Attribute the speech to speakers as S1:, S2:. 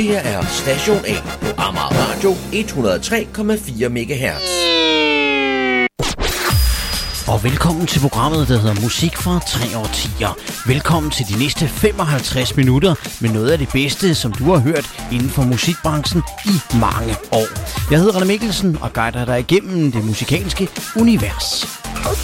S1: Det her er Station A på Amager Radio 103,4 MHz.
S2: Og velkommen til programmet, der hedder Musik fra 3 årtier. Velkommen til de næste 55 minutter med noget af det bedste, som du har hørt inden for musikbranchen i mange år. Jeg hedder Rane Mikkelsen og guider dig igennem det musikalske univers.